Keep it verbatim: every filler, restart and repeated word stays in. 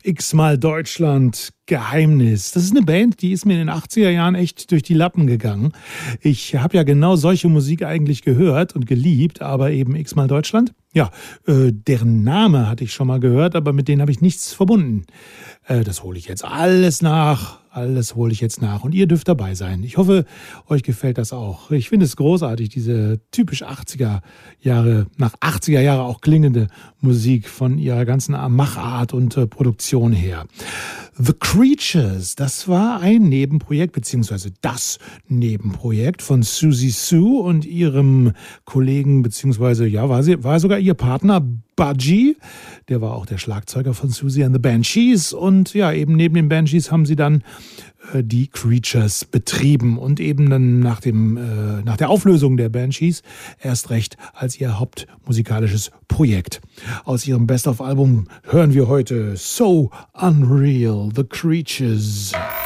X-mal Deutschland, Geheimnis. Das ist eine Band, die ist mir in den achtziger Jahren echt durch die Lappen gegangen. Ich habe ja genau solche Musik eigentlich gehört und geliebt, aber eben X-mal Deutschland. Ja, äh, deren Name hatte ich schon mal gehört, aber mit denen habe ich nichts verbunden. Äh, das hole ich jetzt alles nach. Alles hole ich jetzt nach und ihr dürft dabei sein. Ich hoffe, euch gefällt das auch. Ich finde es großartig, diese typisch achtziger Jahre, nach achtziger Jahre auch klingende Musik von ihrer ganzen Machart und äh, Produktion her. The Creatures, das war ein Nebenprojekt, beziehungsweise das Nebenprojekt von Siouxsie Sioux und ihrem Kollegen, beziehungsweise, ja, war, sie, war sogar ihr Partner, Budgie. Der war auch der Schlagzeuger von Siouxsie and the Banshees. Und ja, eben neben den Banshees haben sie dann äh, die Creatures betrieben und eben dann nach, dem, äh, nach der Auflösung der Banshees erst recht als ihr hauptmusikalisches Projekt. Aus ihrem Best-of-Album hören wir heute So Unreal, The Creatures.